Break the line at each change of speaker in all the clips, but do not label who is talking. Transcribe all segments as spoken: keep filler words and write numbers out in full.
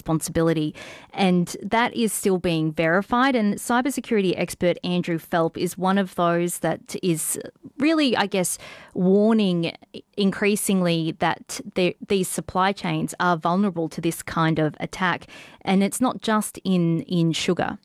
responsibility. And that is still being verified. And cybersecurity expert Andrew Phelp is one of those that is really, I guess, warning increasingly that these supply chains are vulnerable to this kind of attack. And it's not just in, in sugar.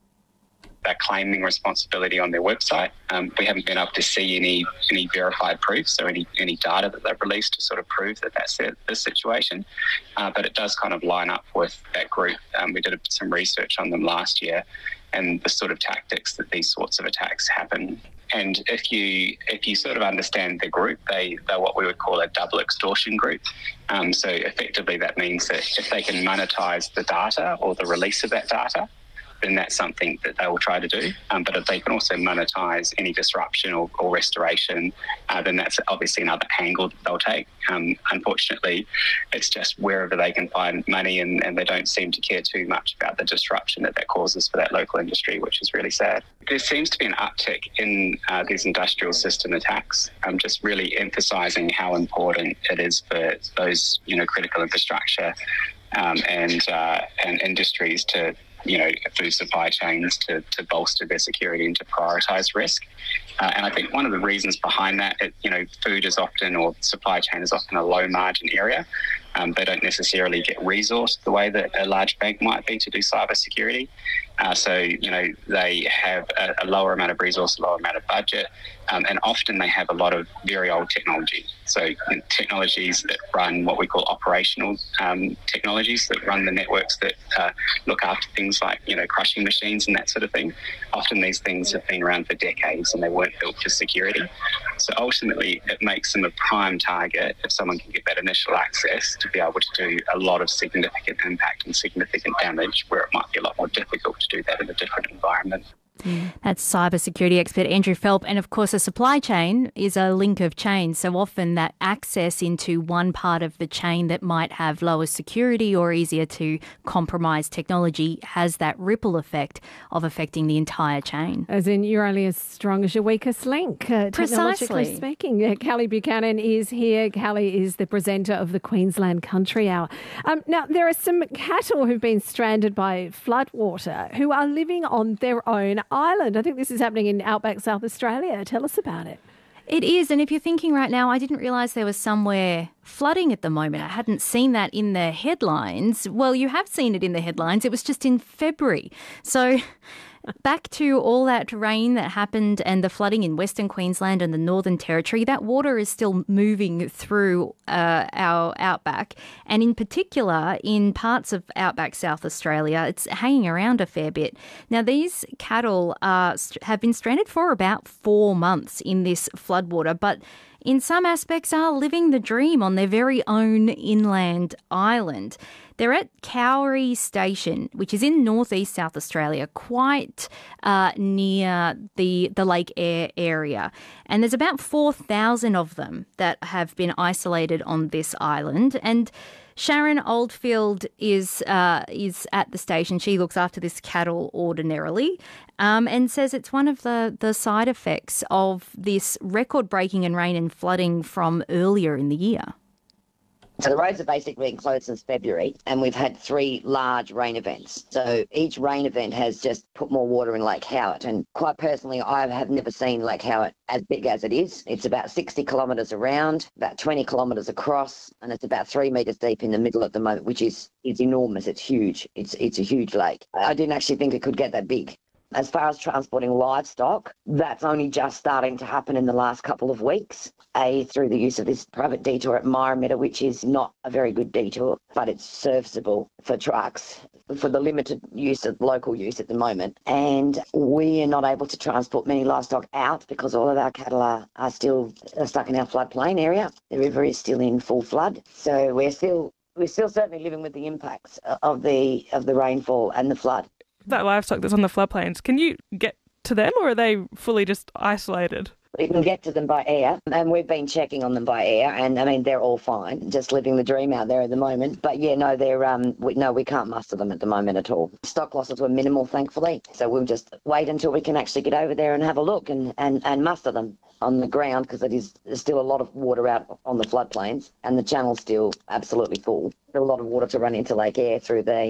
They're claiming responsibility on their website. Um, we haven't been able to see any any verified proofs or any, any data that they've released to sort of prove that that's the, the situation. Uh, but it does kind of line up with that group. Um, we did some research on them last year and the sort of tactics that these sorts of attacks happen. And if you if you sort of understand the group, they, they're what we would call a double extortion group. Um, so effectively that means that if they can monetize the data or the release of that data, then that's something that they will try to do. Um, but if they can also monetize any disruption or, or restoration, uh, then that's obviously another angle that they'll take. Um, unfortunately, it's just wherever they can find money, and, and they don't seem to care too much about the disruption that that causes for that local industry, which is really sad. There seems to be an uptick in uh, these industrial system attacks, um, just really emphasising how important it is for those, you know, critical infrastructure um, and uh, and industries to, you know, food supply chains to, to bolster their security and to prioritise risk. Uh, and I think one of the reasons behind that, it, you know, food is often, or supply chain is often a low margin area. Um, they don't necessarily get resourced the way that a large bank might be to do cyber security. Uh, so, you know, they have a, a lower amount of resource, a lower amount of budget, um, and often they have a lot of very old technology. So you know, technologies that run what we call operational um, technologies that run the networks that uh, look after things like, you know, crushing machines and that sort of thing. Often these things have been around for decades and they weren't built for security. So ultimately it makes them a prime target if someone can get that initial access to be able to do a lot of significant impact and significant damage, where it might be a lot more difficult to do that in a different environment.
That's cybersecurity expert Andrew Phelp. And of course, a supply chain is a link of chains. So often that access into one part of the chain that might have lower security or easier to compromise technology has that ripple effect of affecting the entire chain.
As in, you're only as strong as your weakest link, uh, technologically
Precisely.
speaking. Uh, Callie Buchanan is here. Callie is the presenter of the Queensland Country Hour. Um, now, there are some cattle who've been stranded by floodwater who are living on their own island. I think this is happening in outback South Australia. Tell us about it.
It is, and if you're thinking right now, I didn't realise there was somewhere flooding at the moment. I hadn't seen that in the headlines. Well, you have seen it in the headlines. It was just in February. So back to all that rain that happened and the flooding in Western Queensland and the Northern Territory, that water is still moving through uh, our outback. And in particular, in parts of outback South Australia, it's hanging around a fair bit. Now, these cattle are, have been stranded for about four months in this floodwater, but in some aspects are living the dream on their very own inland island. They're at Cowrie Station, which is in northeast South Australia, quite uh, near the, the Lake Eyre area. And there's about four thousand of them that have been isolated on this island. And Sharon Oldfield is uh, is at the station. She looks after this cattle ordinarily um, and says it's one of the, the side effects of this record-breaking and rain and flooding from earlier in the year.
So the roads have basically been closed since February, and we've had three large rain events. So each rain event has just put more water in Lake Howard. And quite personally, I have never seen Lake Howard as big as it is. It's about sixty kilometres around, about twenty kilometres across, and it's about three metres deep in the middle at the moment, which is is enormous. It's huge. It's it's a huge lake. I didn't actually think it could get that big. As far as transporting livestock, that's only just starting to happen in the last couple of weeks, A, through the use of this private detour at Myrametta, which is not a very good detour, but it's serviceable for trucks for the limited use of local use at the moment. And we are not able to transport many livestock out because all of our cattle are, are still stuck in our floodplain area. The river is still in full flood. So we're still we're still certainly living with the impacts of the of the rainfall and the flood.
That livestock that's on the floodplains, can you get to them, or are they fully just isolated?
We can get to them by air, and we've been checking on them by air, and I mean, they're all fine, just living the dream out there at the moment. But yeah, no, they're um, we, no, we can't muster them at the moment at all. Stock losses were minimal, thankfully, so we'll just wait until we can actually get over there and have a look and, and, and muster them on the ground, because it is there's still a lot of water out on the floodplains, and the channel's still absolutely full. There's a lot of water to run into Lake Eyre through the